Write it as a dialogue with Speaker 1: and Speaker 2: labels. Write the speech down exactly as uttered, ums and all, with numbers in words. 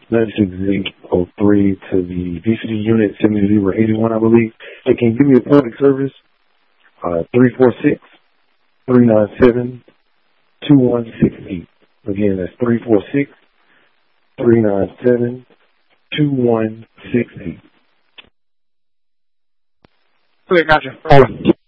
Speaker 1: ninety-six Z oh three to the V C D unit seventy zero eighty-one, I believe. They can give me a public service, uh, three four six, three nine seven, two one six eight. Again, that's three four six, three nine seven, two one six eight.
Speaker 2: Okay, gotcha.